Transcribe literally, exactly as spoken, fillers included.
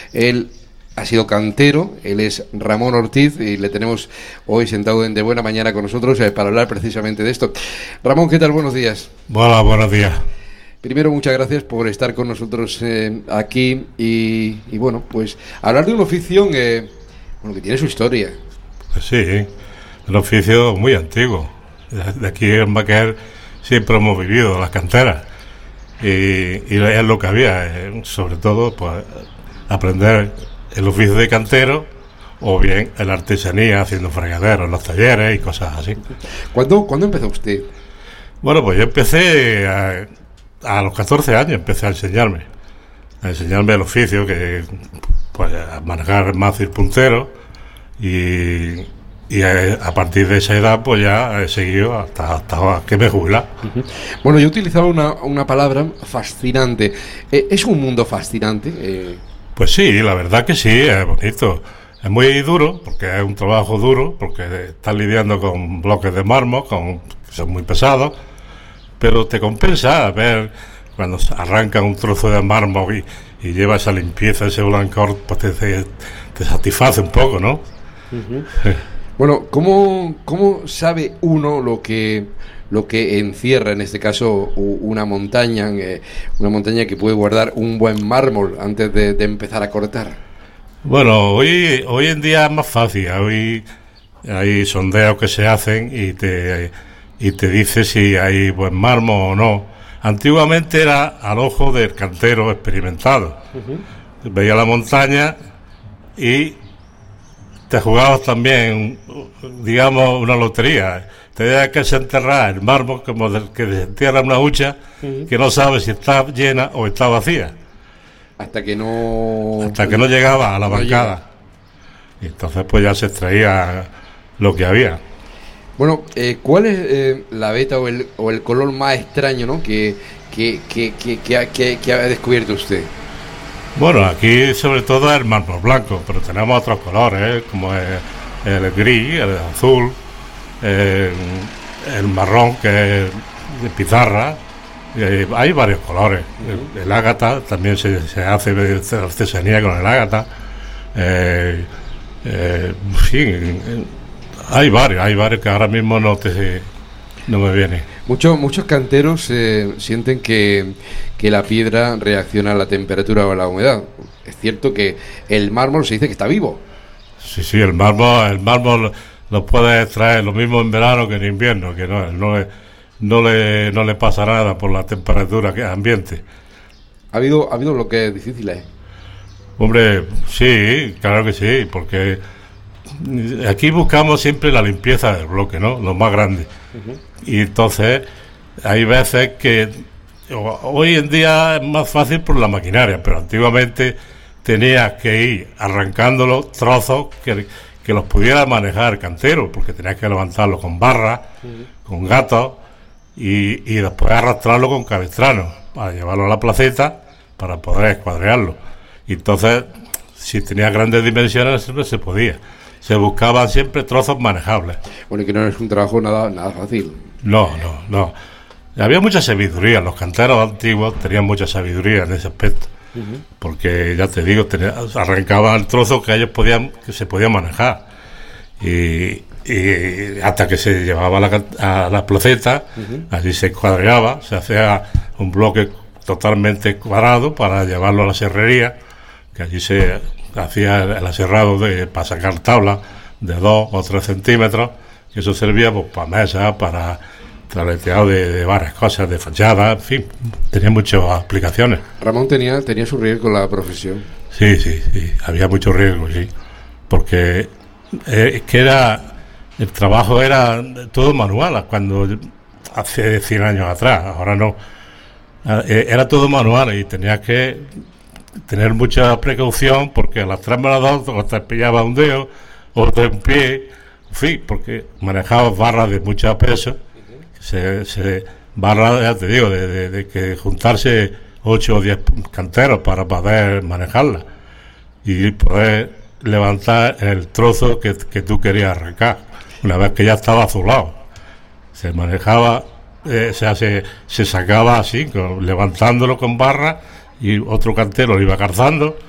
Él ha sido cantero, él es Ramón Ortiz y le tenemos hoy sentado en De Buena Mañana con nosotros eh, para hablar precisamente de esto. Ramón, ¿qué tal? Buenos días. Hola, buenos días. Primero, muchas gracias por estar con nosotros eh, aquí y, y, bueno, pues hablar de un oficio eh, bueno, que tiene su historia. Pues sí, un oficio muy antiguo. De aquí en Baquer siempre hemos vivido las canteras y, y es lo que había, eh, sobre todo pues aprender el oficio de cantero o bien la artesanía haciendo fregaderos en los talleres y cosas así. ¿Cuándo, ¿cuándo empezó usted? Bueno, pues yo empecé a, a los catorce años, empecé a enseñarme, a enseñarme el oficio, que pues a manejar más el puntero y, y a, a partir de esa edad pues ya he seguido hasta, hasta que me jubilé. Uh-huh. Bueno, yo utilizaba una, una palabra fascinante. Eh, ¿Es un mundo fascinante? Eh... Pues sí, la verdad que sí, es bonito. Es muy duro, porque es un trabajo duro, porque estás lidiando con bloques de mármol, con, que son muy pesados, pero te compensa ver cuando arrancan un trozo de mármol y, y lleva esa limpieza, ese blancor, pues te, te, te satisface un poco, ¿no? Uh-huh. Bueno, ¿cómo, ¿cómo sabe uno lo que... lo que encierra en este caso una montaña, eh, una montaña que puede guardar un buen mármol antes de, de empezar a cortar? Bueno, hoy hoy en día es más fácil. Hoy hay sondeos que se hacen y te y te dice si hay buen mármol o no. Antiguamente era al ojo del cantero experimentado. Uh-huh. Veía la montaña y te jugabas también, digamos, una lotería. Tenías que desenterrar el mármol como del que desentierra una hucha, uh-huh, que no sabe si está llena o está vacía. Hasta que no... Hasta que no llegaba a la no bancada. Llega. Y entonces pues ya se extraía lo que había. Bueno, eh, ¿cuál es eh, la veta o el, o el color más extraño, ¿no? que, que, que, que, que, que, que ha descubierto usted? Bueno, aquí sobre todo el mármol blanco, pero tenemos otros colores, ¿eh? Como el, el gris, el azul, el, el marrón, que es de pizarra. Eh, hay varios colores. Uh-huh. El, el ágata también se, se hace artesanía con el ágata. Eh, eh, sí, hay varios, hay varios que ahora mismo no te no me viene. Muchos muchos canteros eh, sienten que, que la piedra reacciona a la temperatura o a la humedad. Es cierto que el mármol se dice que está vivo. Sí, sí, el mármol, el mármol lo puedes extraer lo mismo en verano que en invierno, que no, no le, no le, no le pasa nada por la temperatura que ambiente. ¿Ha habido, ha habido lo que es difícil, eh? Hombre, sí, claro que sí, porque aquí buscamos siempre la limpieza del bloque, ¿no? Lo más grande. Uh-huh. Y entonces hay veces que hoy en día es más fácil por la maquinaria, pero antiguamente tenías que ir arrancando los trozos que, que los pudiera manejar el cantero, porque tenías que levantarlo con barras, uh-huh, con gatos y, y después arrastrarlo con cabestrano para llevarlo a la placeta para poder escuadrearlo. Y entonces, si tenía grandes dimensiones, siempre se podía. Se buscaban siempre trozos manejables. Bueno, y que no es un trabajo nada, nada fácil. No, no, no. Había mucha sabiduría. Los canteros antiguos tenían mucha sabiduría en ese aspecto. Uh-huh. Porque, ya te digo, tenía, arrancaban el trozo que ellos podían, que se podía manejar. Y, y hasta que se llevaba a la, a la placeta, uh-huh, allí se cuadreaba, se hacía un bloque totalmente cuadrado para llevarlo a la serrería, que allí se hacía el aserrado de, para sacar tablas de dos o tres centímetros, y eso servía pues para mesas, para traleteado de, de varias cosas, de fachada, en fin, tenía muchas aplicaciones. Ramón tenía, tenía su riesgo con la profesión. Sí, sí, sí, había mucho riesgo, sí, porque eh, es que era, el trabajo era todo manual, cuando hace cien años atrás, ahora no, era todo manual y tenías que tener mucha precaución, porque a las tres menos dos o te pillaba un dedo o te un pie, en fin, porque manejabas barras de mucho peso, se, se barras, ya te digo, de, de, de que juntarse ocho o diez canteros para poder manejarla y poder levantar el trozo que, que tú querías arrancar una vez que ya estaba azulado. Se manejaba, eh, o sea, se, se sacaba así, con, levantándolo con barra, y otro cantero lo iba calzando